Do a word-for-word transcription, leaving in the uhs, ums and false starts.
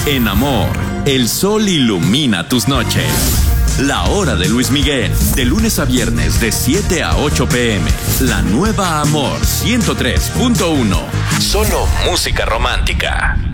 En Amor, el sol ilumina tus noches. La Hora de Luis Miguel, de lunes a viernes de siete a ocho pm. La nueva Amor ciento tres punto uno. Solo música romántica.